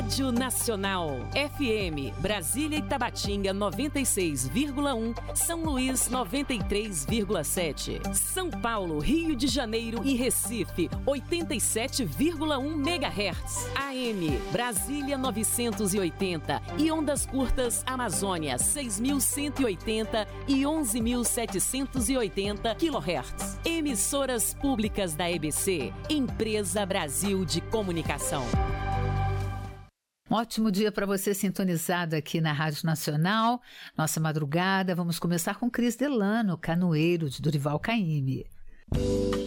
Rádio Nacional. FM, Brasília e Tabatinga 96,1, São Luís 93,7, São Paulo, Rio de Janeiro e Recife 87,1 MHz. AM, Brasília 980 e ondas curtas Amazônia 6.180 e 11.780 kHz. Emissoras públicas da EBC, Empresa Brasil de Comunicação. Um ótimo dia para você sintonizado aqui na Rádio Nacional. Nossa madrugada, vamos começar com Cris Delano, Canoeiro, de Dorival Caymmi.